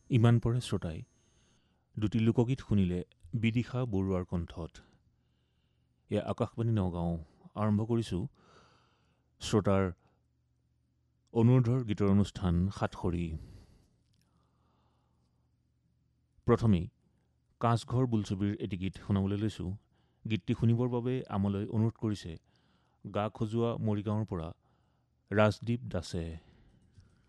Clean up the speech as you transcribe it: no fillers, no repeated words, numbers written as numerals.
ইমান পৰে শ্ৰোতাই দুটি লোকগীত শুনিলে বিদিশা বৰুৱাৰ কণ্ঠত। এয়া আকাশবাণী নগাঁও। আৰম্ভ কৰিছোঁ শ্ৰোতাৰ অনুৰোধৰ গীতৰ অনুষ্ঠান সাতসৰী। প্ৰথমেই কাঁচঘৰ বোলছবিৰ এটি গীত শুনাবলৈ লৈছোঁ। গীতটি শুনিবৰ বাবে আমালৈ অনুৰোধ কৰিছে গা খজুৱা মৰিগাঁৱৰ পৰা ৰাজদীপ দাসে।